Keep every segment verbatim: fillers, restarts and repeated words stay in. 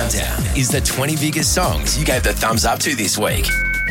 Countdown is the twenty biggest songs you gave the thumbs up to this week.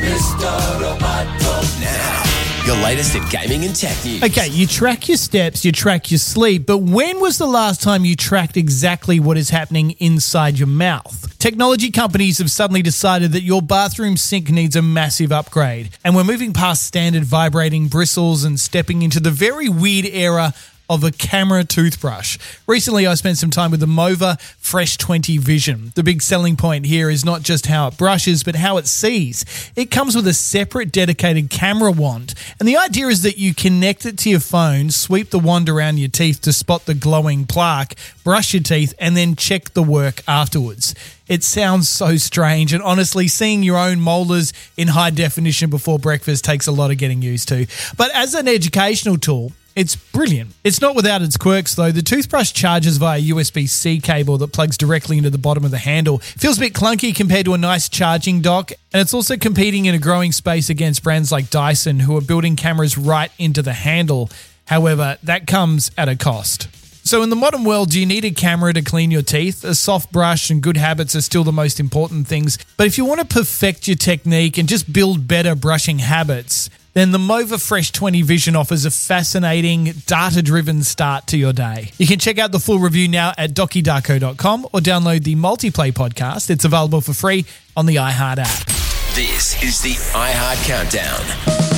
Now, your latest in gaming and tech news. Okay, you track your steps, you track your sleep, but when was the last time you tracked exactly what is happening inside your mouth? Technology companies have suddenly decided that your bathroom sink needs a massive upgrade, and we're moving past standard vibrating bristles and stepping into the very weird era of a camera toothbrush. Recently, I spent some time with the Mova Fresh twenty Vision. The big selling point here is not just how it brushes, but how it sees. It comes with a separate dedicated camera wand, and the idea is that you connect it to your phone, sweep the wand around your teeth to spot the glowing plaque, brush your teeth, and then check the work afterwards. It sounds so strange, and honestly, seeing your own molars in high definition before breakfast takes a lot of getting used to. But as an educational tool, it's brilliant. It's not without its quirks, though. The toothbrush charges via U S B C cable that plugs directly into the bottom of the handle. It feels a bit clunky compared to a nice charging dock, and it's also competing in a growing space against brands like Dyson, who are building cameras right into the handle. However, that comes at a cost. So in the modern world, do you need a camera to clean your teeth? A soft brush and good habits are still the most important things. But if you want to perfect your technique and just build better brushing habits, then the Mova Fresh twenty Vision offers a fascinating, data-driven start to your day. You can check out the full review now at docu darko dot com or download the Multiplay podcast. It's available for free on the iHeart app. This is the iHeart Countdown.